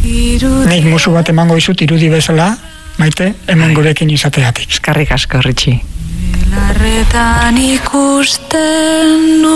Nik musu bat emango izut irudi bezala, Maite, hemen gurekin izateatik. Eskarrik asko, Ritxi. Larretan ikusten